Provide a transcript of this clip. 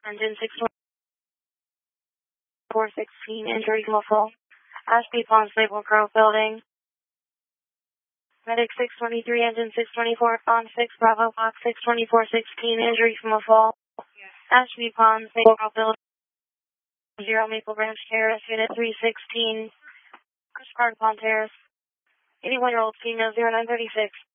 Engine 6416, injury muffle. Ashby Pond Maple Grove Building. Medic 623, Engine 624, Pond 6, Bravo Box 62416, injury from a fall. Ashby Pond Maple Grove Building. 0 Maple Branch Terrace, Unit 316. Chris Park Pond Terrace. 81-year-old female 0936.